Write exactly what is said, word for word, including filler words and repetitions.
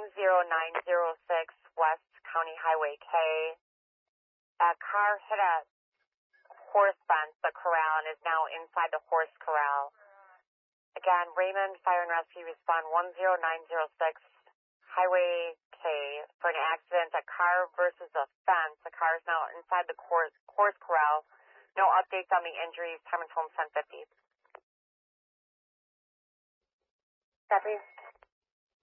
zero nine zero six West County Highway K. A car hit a horse fence, the corral, and is now inside the horse corral. Again, Raymond Fire and Rescue respond one zero nine zero six Highway K for an accident, a car versus a fence. The car is now inside the horse, horse corral. No updates on the injuries. Time and home ten fifty. Deputies.